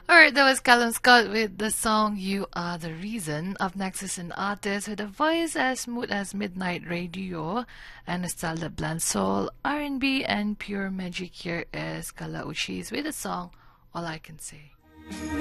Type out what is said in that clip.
Alright, that was Callum Scott with the song You Are the Reason. Up next is an artist with a voice as smooth as midnight radio and a style that blends soul, R&B, and pure magic. Here is Kala Uchis with the song All I Can Say.